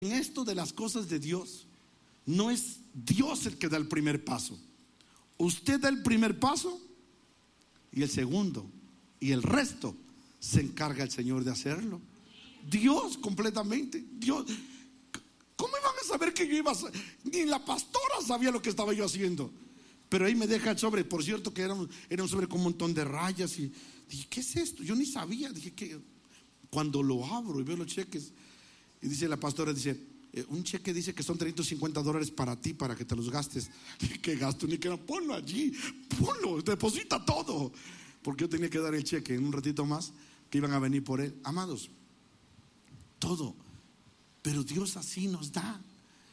En esto de las cosas de Dios, no es Dios el que da el primer paso. Usted da el primer paso y el segundo, y el resto se encarga el Señor de hacerlo. Dios completamente. Dios. ¿Cómo iban a saber que yo iba a hacer? Ni la pastora sabía lo que estaba yo haciendo. Pero ahí me deja el sobre. Por cierto que era un sobre con un montón de rayas. Y dije, ¿qué es esto? Yo ni sabía. Dije, que cuando lo abro y veo los cheques, y dice la pastora, dice, un cheque dice que son $350 para ti, para que te los gastes. Dije, ¿qué gasto? Ni que era, ponlo allí, ponlo, deposita todo. Porque yo tenía que dar el cheque en un ratito más, que iban a venir por él. Amados, todo. Pero Dios así nos da.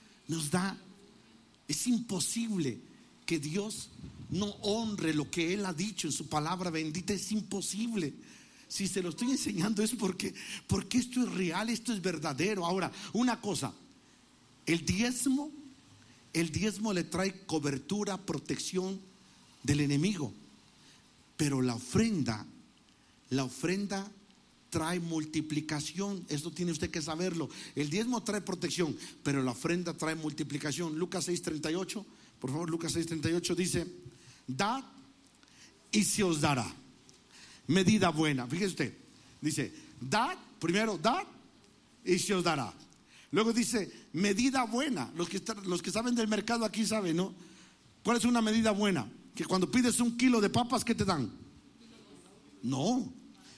Es imposible que Dios no honre lo que Él ha dicho en su palabra bendita. Es imposible. Si se lo estoy enseñando es porque esto es real, esto es verdadero. Ahora, una cosa, el diezmo le trae cobertura, protección del enemigo. Pero la ofrenda trae multiplicación. Esto tiene usted que saberlo. El diezmo trae protección, pero la ofrenda trae multiplicación. Lucas 6:38, por favor, Lucas 6:38 dice: dad y se os dará. Medida buena. Fíjese usted, dice, dad, primero dad y se os dará. Luego dice, medida buena. Los que saben del mercado aquí saben, ¿no? ¿Cuál es una medida buena? Que cuando pides 1 kilo de papas, ¿qué te dan? No.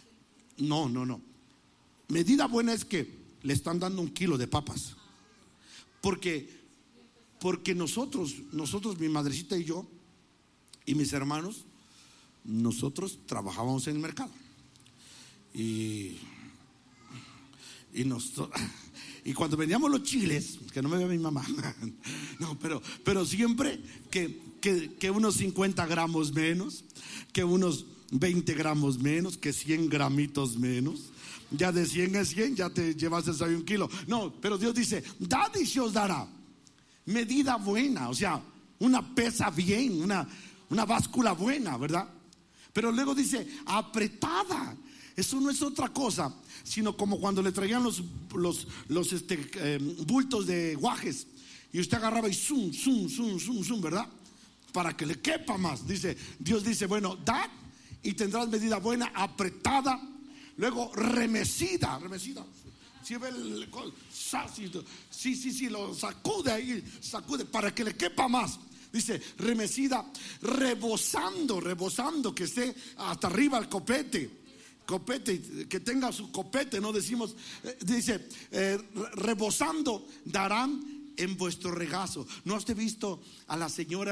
Medida buena es que le están dando 1 kilo de papas. Porque nosotros, mi madrecita y yo, y mis hermanos, nosotros trabajábamos en el mercado. Y cuando vendíamos los chiles, que no me vea mi mamá, no, pero siempre que unos 50 gramos menos, que unos 20 gramos menos, que 100 gramitos menos. Ya de 100 a 100 ya te llevaste ahí 1 kilo. No, pero Dios dice, dad y se os dará. Medida buena, o sea, una pesa bien, una báscula buena, ¿verdad? Pero luego dice, apretada. Eso no es otra cosa, sino como cuando le traían los bultos de guajes, y usted agarraba y zum, ¿verdad? Para que le quepa más. Dios dice, bueno, dad y tendrás medida buena, apretada, luego remecida. Si ve lo sacude ahí, para que le quepa más. Dice, remecida, rebosando, que esté hasta arriba el copete, que tenga su copete, no decimos, dice, rebosando darán en vuestro regazo. ¿No has visto a la señora,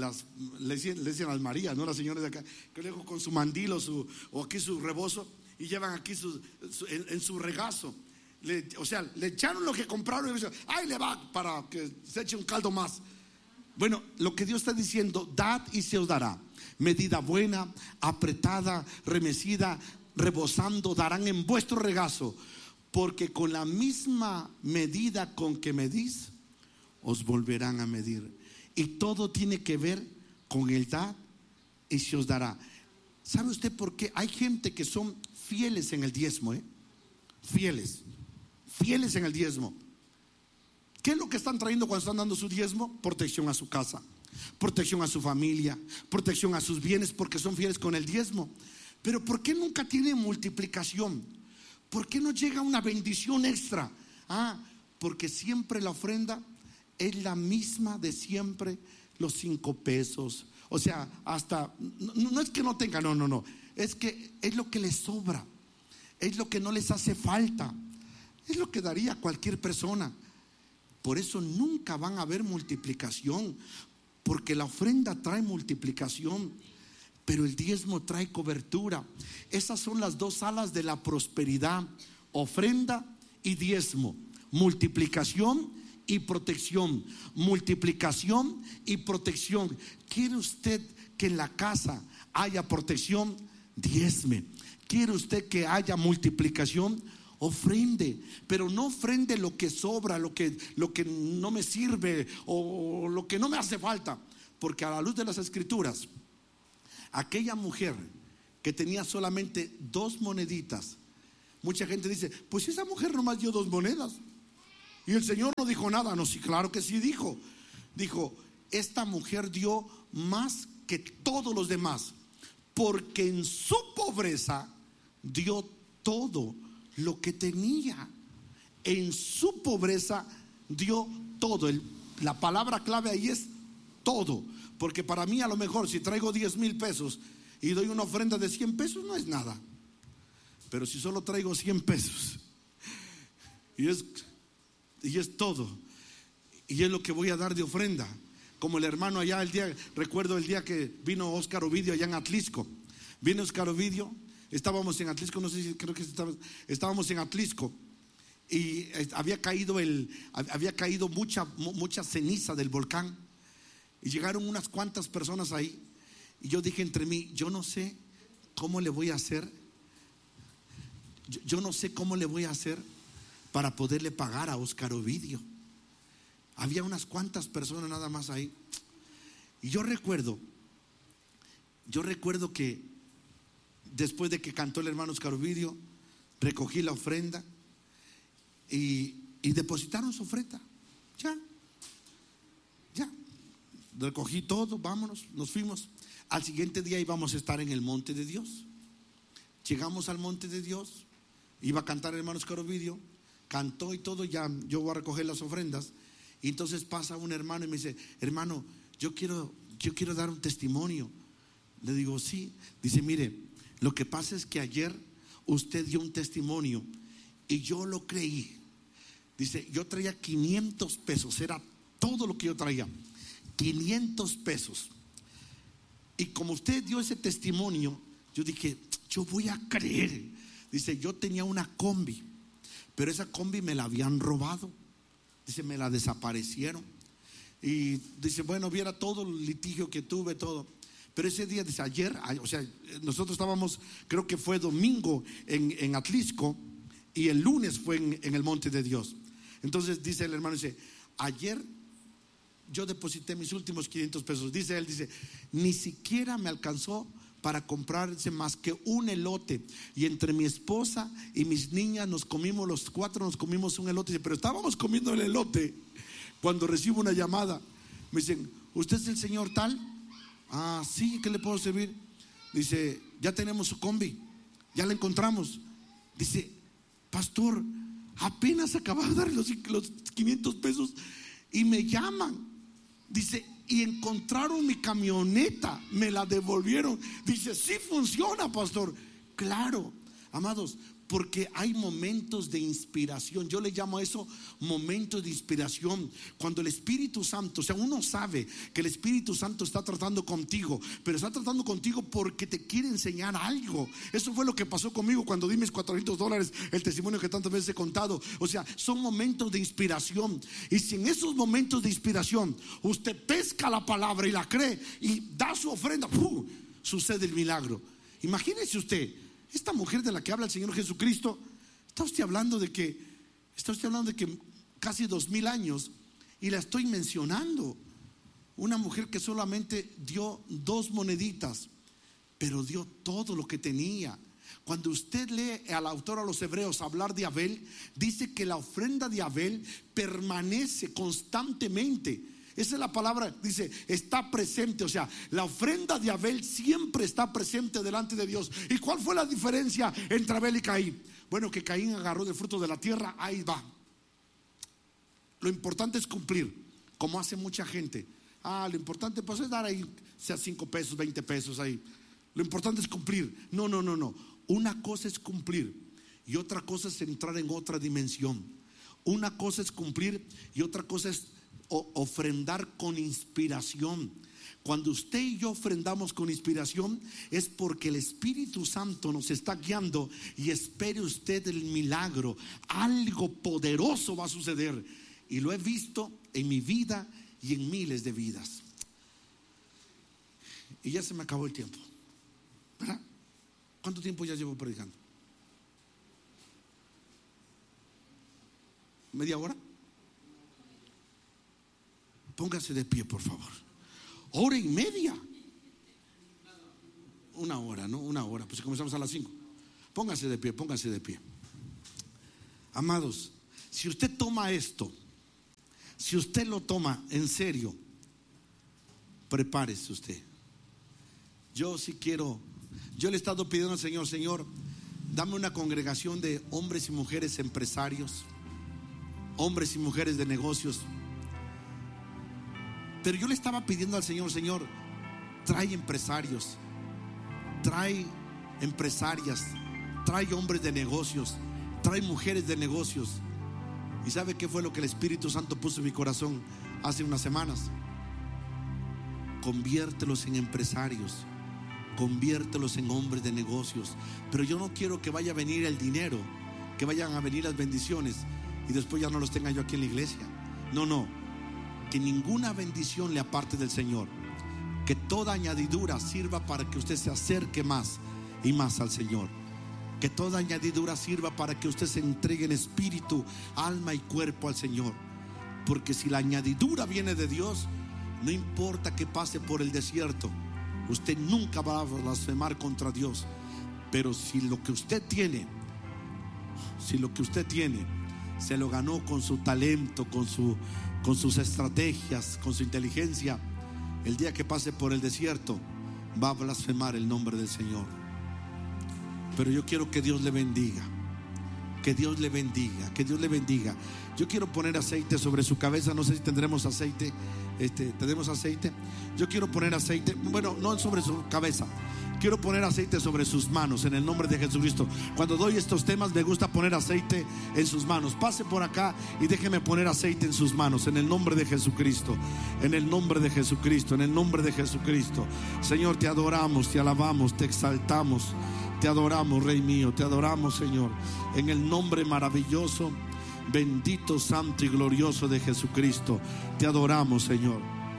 le dicen las Marías, no las señoras de acá, que luego con su mandil o aquí su rebozo, y llevan aquí en su regazo? O sea, le echaron lo que compraron y le dicen, ahí le va para que se eche un caldo más. Bueno, lo que Dios está diciendo, dad y se os dará. Medida buena, apretada, remecida, rebosando, darán en vuestro regazo. Porque con la misma medida con que medís, os volverán a medir. Y todo tiene que ver con el dad y se os dará. ¿Sabe usted por qué? Hay gente que son fieles en el diezmo, fieles en el diezmo. ¿Qué es lo que están trayendo cuando están dando su diezmo? Protección a su casa, protección a su familia, protección a sus bienes, porque son fieles con el diezmo. Pero ¿por qué nunca tiene multiplicación? ¿Por qué no llega una bendición extra? Porque siempre la ofrenda es la misma de siempre, los 5 pesos. O sea, hasta, no es que no tenga, no, es que es lo que les sobra, es lo que no les hace falta, es lo que daría cualquier persona. Por eso nunca van a haber multiplicación, porque la ofrenda trae multiplicación, pero el diezmo trae cobertura. Esas son las 2 alas de la prosperidad: ofrenda y diezmo, multiplicación y protección, multiplicación y protección. ¿Quiere usted que en la casa haya protección? Diezme. ¿Quiere usted que haya multiplicación? Ofrende, pero no ofrende lo que sobra, lo que no me sirve o lo que no me hace falta. Porque a la luz de las escrituras, aquella mujer que tenía solamente 2 moneditas, mucha gente dice, pues esa mujer nomás dio 2 monedas. Y el Señor no dijo nada. No, sí, claro que sí dijo. Dijo, esta mujer dio más que todos los demás, porque en su pobreza dio todo lo que tenía. En su pobreza dio todo. La palabra clave ahí es todo. Porque para mí, a lo mejor, si traigo 10,000 pesos y doy una ofrenda de 100 pesos, no es nada. Pero si solo traigo 100 pesos y es todo, y es lo que voy a dar de ofrenda. Como el hermano allá recuerdo el día que vino Oscar Ovidio allá en Atlisco. Vino Oscar Ovidio, estábamos en Atlisco, no sé si creo que estábamos en Atlisco, y había caído mucha ceniza del volcán, y llegaron unas cuantas personas ahí, y yo dije entre mí, yo no sé cómo le voy a hacer, yo no sé cómo le voy a hacer para poderle pagar a Oscar Ovidio. Había unas cuantas personas nada más ahí. Y yo recuerdo que después de que cantó el hermano Oscar Ovidio, recogí la ofrenda y depositaron su ofrenda. Ya. Recogí todo, vámonos, nos fuimos. Al siguiente día íbamos a estar en el monte de Dios. Llegamos al monte de Dios, iba a cantar el hermano Oscar Ovidio, cantó y todo, ya yo voy a recoger las ofrendas. Y entonces pasa un hermano y me dice, hermano, yo quiero dar un testimonio. Le digo, sí. Dice, mire, lo que pasa es que ayer usted dio un testimonio y yo lo creí. Dice, yo traía 500 pesos, era todo lo que yo traía, 500 pesos. Y como usted dio ese testimonio, yo dije, yo voy a creer. Dice, yo tenía una combi, pero esa combi me la habían robado. Dice, me la desaparecieron. Y dice, bueno, viera todo el litigio que tuve, todo. Pero ese día, dice, ayer, o sea, nosotros estábamos, creo que fue domingo en Atlisco, y el lunes fue en el monte de Dios. Entonces dice el hermano, dice, ayer yo deposité mis últimos 500 pesos. Dice él, dice, ni siquiera me alcanzó para comprarse más que un elote, y entre mi esposa y mis niñas los 4 nos comimos un elote. Pero estábamos comiendo el elote cuando recibo una llamada. Me dicen, ¿usted es el señor tal? Ah, sí, ¿qué le puedo servir? Dice, ya tenemos su combi, ya la encontramos. Dice, pastor, apenas acababa de dar los 500 pesos y me llaman. Dice, y encontraron mi camioneta, me la devolvieron. Dice, sí funciona, pastor. Claro, amados, porque hay momentos de inspiración. Yo le llamo a eso momentos de inspiración. Cuando el Espíritu Santo, o sea, uno sabe que el Espíritu Santo está tratando contigo, pero está tratando contigo porque te quiere enseñar algo. Eso fue lo que pasó conmigo cuando di mis $400, el testimonio que tantas veces he contado. O sea, son momentos de inspiración. Y si en esos momentos de inspiración usted pesca la palabra y la cree y da su ofrenda, ¡pum!, sucede el milagro. Imagínese usted, esta mujer de la que habla el Señor Jesucristo, está usted hablando de que casi 2000 años, y la estoy mencionando. Una mujer que solamente dio 2 moneditas, pero dio todo lo que tenía. Cuando usted lee al autor a los Hebreos hablar de Abel, dice que la ofrenda de Abel permanece constantemente. Esa es la palabra, dice, está presente. O sea, la ofrenda de Abel siempre está presente delante de Dios. ¿Y cuál fue la diferencia entre Abel y Caín? Bueno, que Caín agarró del fruto de la tierra, ahí va. Lo importante es cumplir, como hace mucha gente. Lo importante pues es dar ahí, sea 5 pesos, 20 pesos ahí. Lo importante es cumplir. No. Una cosa es cumplir y otra cosa es entrar en otra dimensión. Una cosa es cumplir y otra cosa es ofrendar con inspiración. Cuando usted y yo ofrendamos con inspiración, es porque el Espíritu Santo nos está guiando. Y espere usted el milagro. Algo poderoso va a suceder, y lo he visto en mi vida y en miles de vidas. Y ya se me acabó el tiempo, ¿verdad? ¿Cuánto tiempo ya llevo predicando? ¿Media hora? Póngase de pie, por favor. 1:30. 1 hora, ¿no? 1 hora, pues comenzamos a las 5. Póngase de pie, póngase de pie. Amados, Si usted toma esto, si usted lo toma en serio, prepárese usted. Yo sí quiero, yo le he estado pidiendo al Señor: Señor, dame una congregación de hombres y mujeres empresarios, hombres y mujeres de negocios. Pero yo le estaba pidiendo al Señor: Señor, trae empresarios, trae empresarias, trae hombres de negocios, trae mujeres de negocios. ¿Y sabe qué fue lo que el Espíritu Santo puso en mi corazón hace unas semanas? Conviértelos en empresarios, conviértelos en hombres de negocios. Pero yo no quiero que vaya a venir el dinero, que vayan a venir las bendiciones y después ya no los tenga yo aquí en la iglesia. No, no, que ninguna bendición le aparte del Señor. Que toda añadidura sirva para que usted se acerque más y más al Señor. Que toda añadidura sirva para que usted se entregue en espíritu, alma y cuerpo al Señor. Porque si la añadidura viene de Dios, no importa que pase por el desierto, usted nunca va a blasfemar contra Dios. Pero si lo que usted tiene, se lo ganó con su talento, con sus estrategias, con su inteligencia, el día que pase por el desierto va a blasfemar el nombre del Señor. Pero yo quiero que Dios le bendiga, que Dios le bendiga, que Dios le bendiga. Yo quiero poner aceite sobre su cabeza. No sé si tendremos aceite. ¿Tenemos aceite? Yo quiero poner aceite, bueno, no sobre su cabeza, quiero poner aceite sobre sus manos en el nombre de Jesucristo. Cuando doy estos temas me gusta poner aceite en sus manos. Pase por acá y déjeme poner aceite en sus manos en el nombre de Jesucristo, en el nombre de Jesucristo, en el nombre de Jesucristo. Señor, te adoramos, te alabamos, te exaltamos, te adoramos, Rey mío, te adoramos, Señor, en el nombre maravilloso, bendito, santo y glorioso de Jesucristo. Te adoramos, Señor.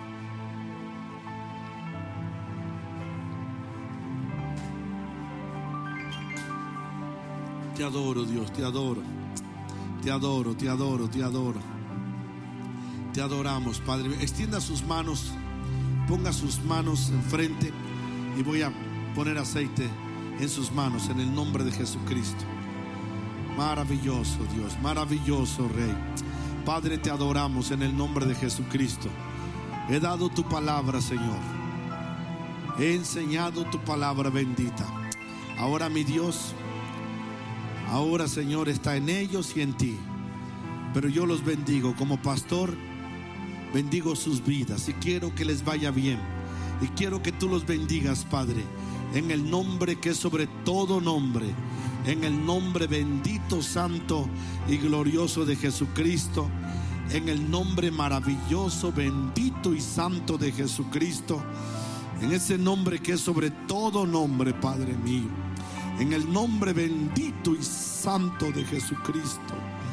Te adoro, Dios, te adoro. Te adoro, te adoro, te adoro. Te adoramos, Padre. Extienda sus manos, ponga sus manos enfrente y voy a poner aceite en sus manos en el nombre de Jesucristo. Maravilloso Dios, maravilloso Rey. Padre, te adoramos en el nombre de Jesucristo. He dado tu palabra, Señor. He enseñado tu palabra bendita. Ahora, mi Dios, ahora, Señor, está en ellos y en ti. Pero yo los bendigo como pastor, bendigo sus vidas y quiero que les vaya bien. Y quiero que tú los bendigas, Padre, en el nombre que es sobre todo nombre, en el nombre bendito, santo y glorioso de Jesucristo, en el nombre maravilloso, bendito y santo de Jesucristo, en ese nombre que es sobre todo nombre, Padre mío, en el nombre bendito y santo de Jesucristo,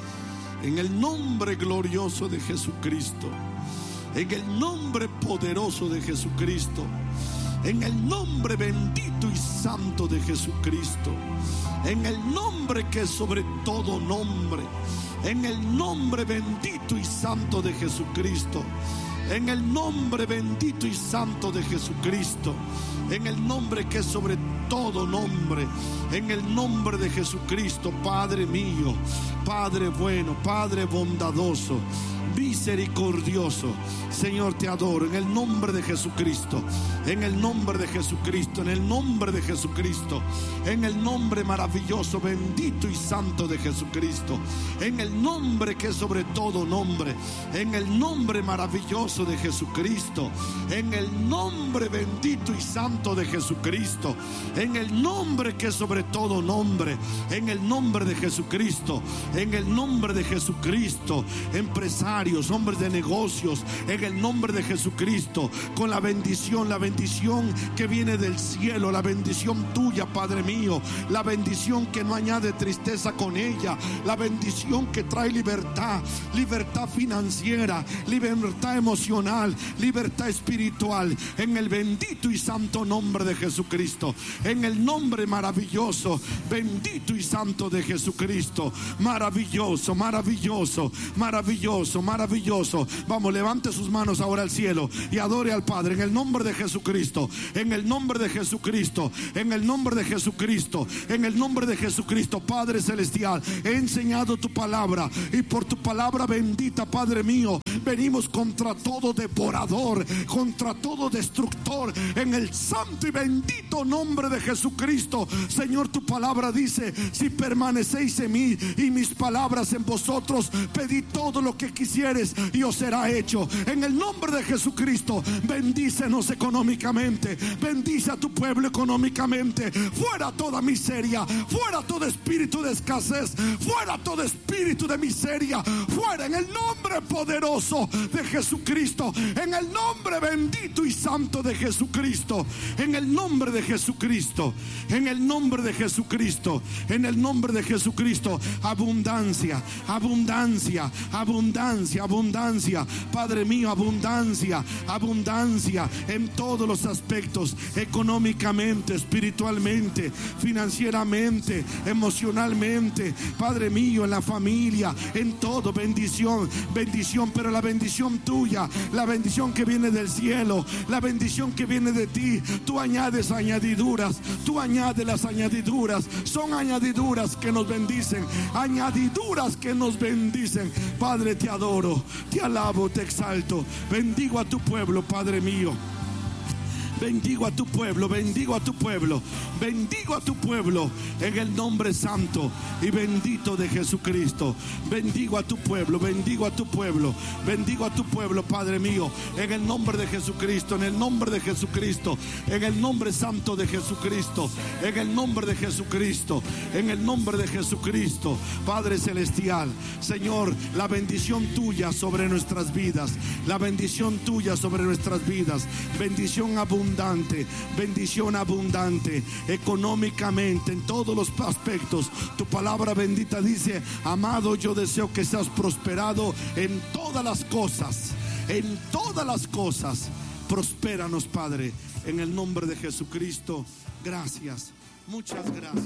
en el nombre glorioso de Jesucristo, en el nombre poderoso de Jesucristo, en el nombre bendito y santo de Jesucristo, en el nombre que es sobre todo nombre, en el nombre bendito y santo de Jesucristo, en el nombre bendito y santo de Jesucristo, en el nombre que es sobre todo nombre, en el nombre de Jesucristo. Padre mío, Padre bueno, Padre bondadoso, misericordioso, Señor, te adoro en el nombre de Jesucristo, en el nombre de Jesucristo, en el nombre de Jesucristo, en el nombre maravilloso, bendito y santo de Jesucristo, en el nombre que es sobre todo nombre, en el nombre maravilloso de Jesucristo, en el nombre bendito y santo de Jesucristo, en el nombre que es sobre todo nombre, en el nombre de Jesucristo, en el nombre de Jesucristo. Empresarios, hombres de negocios, en el nombre de Jesucristo, con la bendición que viene del cielo, la bendición tuya, Padre mío, la bendición que no añade tristeza con ella, la bendición que trae libertad, libertad financiera, libertad emocional, libertad espiritual, en el bendito y santo nombre de Jesucristo, en el nombre maravilloso, bendito y santo de Jesucristo. Maravilloso, maravilloso, maravilloso, maravilloso maravilloso. Vamos, levante sus manos ahora al cielo y adore al Padre en el nombre de Jesucristo, en el nombre de Jesucristo, en el nombre de Jesucristo, en el nombre de Jesucristo. Padre celestial, he enseñado tu palabra y por tu palabra bendita, Padre mío, venimos contra todo devorador, contra todo destructor, en el santo y bendito nombre de Jesucristo. Señor, tu palabra dice: si permanecéis en mí y mis palabras en vosotros, pedid todo lo que quisieres y os será hecho. En el nombre de Jesucristo, bendícenos económicamente, bendice a tu pueblo económicamente. Fuera toda miseria, fuera todo espíritu de escasez, fuera todo espíritu de miseria, fuera en el nombre poderoso de Jesucristo, en el nombre bendito y santo de Jesucristo, en el nombre de Jesucristo, en el nombre de Jesucristo, en el nombre de Jesucristo. Abundancia, abundancia, abundancia, abundancia, Padre mío, abundancia, abundancia en todos los aspectos, económicamente, espiritualmente, financieramente, emocionalmente, Padre mío, en la familia, en todo. Bendición, bendición, pero la bendición tuya, la bendición que viene del cielo, la bendición que viene de ti. Tú añades añadiduras, tú añades las añadiduras, son añadiduras que nos bendicen, añadiduras que nos bendicen. Padre, te adoro, te alabo, te exalto, bendigo a tu pueblo, Padre mío. Bendigo a tu pueblo, bendigo a tu pueblo, bendigo a tu pueblo en el nombre santo y bendito de Jesucristo. Bendigo a tu pueblo, bendigo a tu pueblo, bendigo a tu pueblo, Padre mío, en el nombre de Jesucristo, en el nombre de Jesucristo, en el nombre santo de Jesucristo, en el nombre de Jesucristo, en el nombre de Jesucristo. Padre celestial, Señor, la bendición tuya sobre nuestras vidas, la bendición tuya sobre nuestras vidas, bendición abundante, bendición abundante económicamente, en todos los aspectos. Tu palabra bendita dice: amado, yo deseo que seas prosperado en todas las cosas, en todas las cosas. Prospéranos, Padre, en el nombre de Jesucristo. Gracias, muchas gracias.